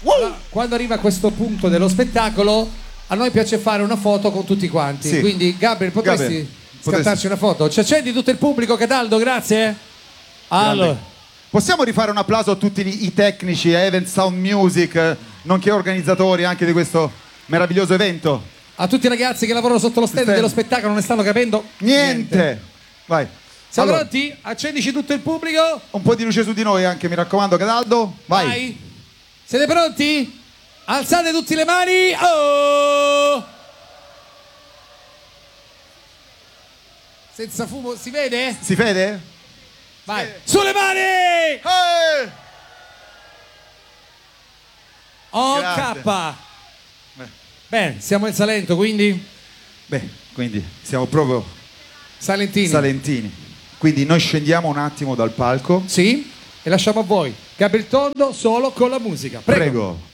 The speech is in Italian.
Allora, quando arriva a questo punto dello spettacolo, a noi piace fare una foto con tutti quanti. Sì. Quindi, Gabriel, potresti scattarci una foto? Ci accendi tutto il pubblico, Cataldo, grazie. Allora, possiamo rifare un applauso a tutti i tecnici, Event Sound Music, nonché organizzatori anche di questo meraviglioso evento. A tutti i ragazzi che lavorano sotto lo stand dello spettacolo, non ne stanno capendo niente. Vai. Siamo pronti? Accendici tutto il pubblico. Un po' di luce su di noi anche, mi raccomando, Cataldo. Vai. Siete pronti? Alzate tutte le mani. Oh! Senza fumo, si vede? Si vede? Vai. Sulle mani! OK. Bene, siamo in Salento, quindi? Beh, quindi siamo proprio Salentini. Quindi noi scendiamo un attimo dal palco. Sì, e lasciamo a voi Gabriel Tondo solo con la musica. Prego.